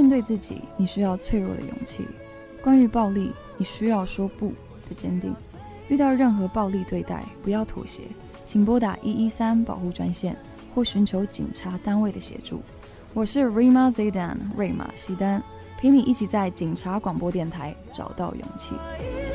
面对自己，你需要脆弱的勇气；关于暴力，你需要说不的坚定。遇到任何暴力对待，不要妥协，请拨打113保护专线，或寻求警察单位的协助。我是 Rima Zaidan 瑞玛西丹，陪你一起在警察广播电台找到勇气。